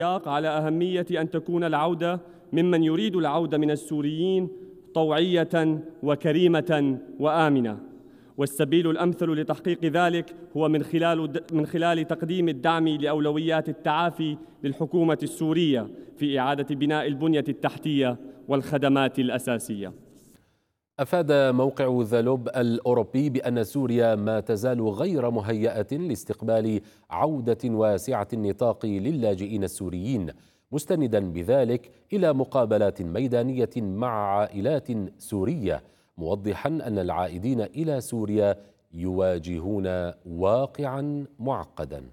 على أهمية أن تكون العودة ممن يريد العودة من السوريين طوعية وكريمة وآمنة، والسبيل الأمثل لتحقيق ذلك هو من خلال تقديم الدعم لأولويات التعافي للحكومة السورية في إعادة بناء البنية التحتية والخدمات الأساسية. أفاد موقع ذا لوب الأوروبي بأن سوريا ما تزال غير مهيئة لاستقبال عودة واسعة النطاق للاجئين السوريين، مستندا بذلك إلى مقابلات ميدانية مع عائلات سورية، موضحا أن العائدين إلى سوريا يواجهون واقعا معقدا.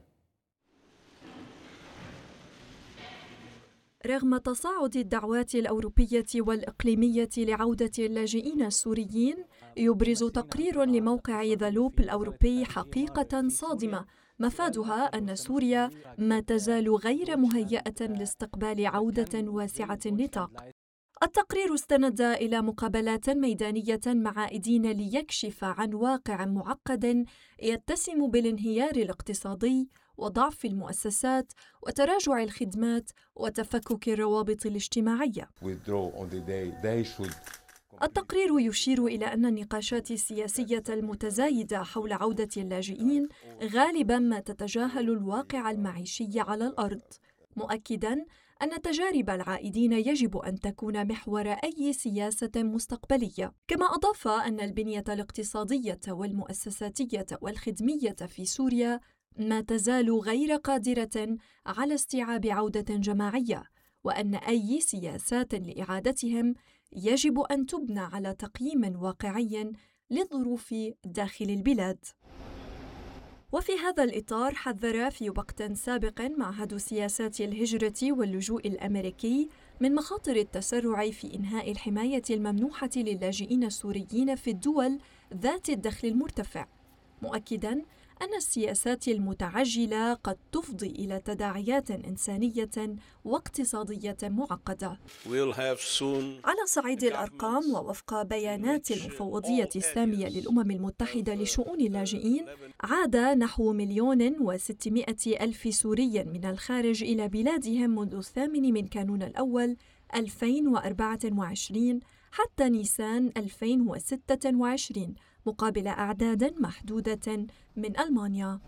رغم تصاعد الدعوات الأوروبية والإقليمية لعودة اللاجئين السوريين، يبرز تقرير لموقع ذا لوب الأوروبي حقيقة صادمة مفادها أن سوريا ما تزال غير مهيئة لاستقبال عودة واسعة النطاق. التقرير استند إلى مقابلات ميدانية مع عائدين ليكشف عن واقع معقد يتسم بالانهيار الاقتصادي وضعف المؤسسات وتراجع الخدمات وتفكك الروابط الاجتماعية. التقرير يشير إلى أن النقاشات السياسية المتزايدة حول عودة اللاجئين غالباً ما تتجاهل الواقع المعيشي على الأرض، مؤكداً أن تجارب العائدين يجب أن تكون محور أي سياسة مستقبلية. كما أضاف أن البنية الاقتصادية والمؤسساتية والخدمية في سوريا ما تزال غير قادرة على استيعاب عودة جماعية، وأن أي سياسات لإعادتهم يجب أن تبنى على تقييم واقعي للظروف داخل البلاد. وفي هذا الإطار حذر في وقت سابق معهد سياسات الهجرة واللجوء الأمريكي من مخاطر التسرع في إنهاء الحماية الممنوحة للاجئين السوريين في الدول ذات الدخل المرتفع، مؤكداً أن السياسات المتعجلة قد تفضي إلى تداعيات إنسانية واقتصادية معقدة. على صعيد الأرقام، ووفق بيانات المفوضية السامية للأمم المتحدة لشؤون اللاجئين، عاد نحو 1,600,000 سوري من الخارج إلى بلادهم منذ 8 من كانون الأول 2024 حتى نيسان 2026، مقابل أعداد محدودة من ألمانيا.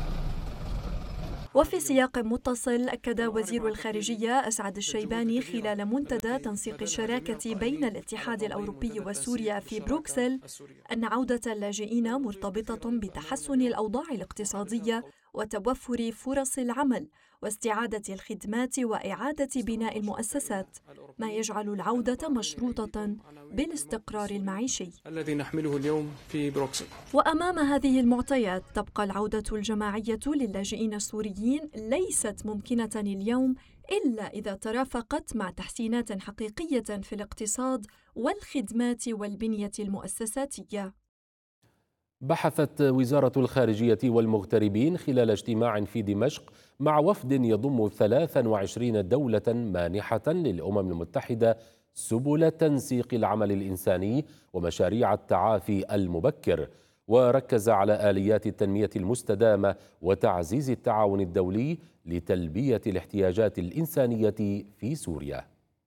وفي سياق متصل، أكد وزير الخارجية أسعد الشيباني خلال منتدى تنسيق الشراكة بين الاتحاد الأوروبي وسوريا في بروكسل أن عودة اللاجئين مرتبطة بتحسن الأوضاع الاقتصادية وتوفر فرص العمل واستعادة الخدمات وإعادة بناء المؤسسات، ما يجعل العودة مشروطة بالاستقرار المعيشي الذي نحمله اليوم في بروكسل. وأمام هذه المعطيات، تبقى العودة الجماعية للاجئين السوريين ليست ممكنة اليوم إلا إذا ترافقت مع تحسينات حقيقية في الاقتصاد والخدمات والبنية المؤسساتية. بحثت وزارة الخارجية والمغتربين خلال اجتماع في دمشق مع وفد يضم 23 دولة مانحة للأمم المتحدة سبل تنسيق العمل الإنساني ومشاريع التعافي المبكر، وركز على آليات التنمية المستدامة وتعزيز التعاون الدولي لتلبية الاحتياجات الإنسانية في سوريا.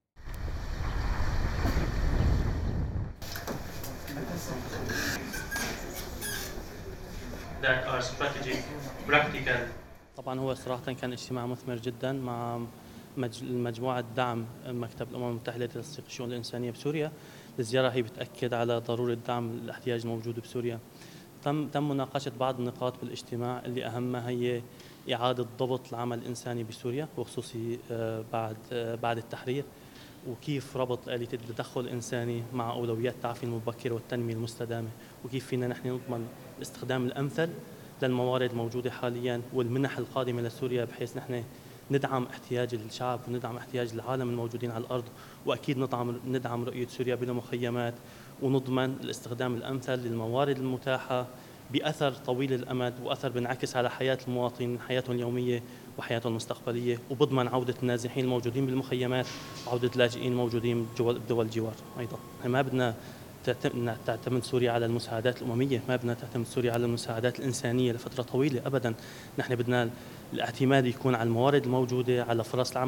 طبعا هو صراحة كان اجتماع مثمر جدا مع مجموعة دعم مكتب الأمم المتحدة لتنسيق الشؤون الإنسانية بسوريا. الزيارة هي بتأكد على ضرورة دعم الاحتياج الموجود بسوريا. تم مناقشة بعض النقاط بالاجتماع اللي أهمها هي إعادة ضبط العمل الإنساني بسوريا، وخصوصي بعد التحرير، وكيف ربط آلية التدخل الإنساني مع أولويات التعافي المبكر والتنمية المستدامة، وكيف فينا نحن نضمن الاستخدام الأمثل للموارد الموجودة حاليا والمنح القادمة لسوريا، بحيث نحن ندعم احتياج الشعب وندعم احتياج العالم الموجودين على الأرض، وأكيد ندعم رؤية سوريا بلا مخيمات، ونضمن الاستخدام الأمثل للموارد المتاحة بأثر طويل الأمد وأثر بنعكس على حياة المواطنين، حياتهم اليومية وحياتهم المستقبلية، وبضمن عودة النازحين الموجودين بالمخيمات وعودة اللاجئين الموجودين بدول الجوار. أيضا ما بدنا تعتمد سوريا على المساعدات الأممية، ما بدنا تعتمد سوريا على المساعدات الإنسانية لفترة طويلة أبدا. نحن بدنا الاعتماد يكون على الموارد الموجودة، على فرص العمل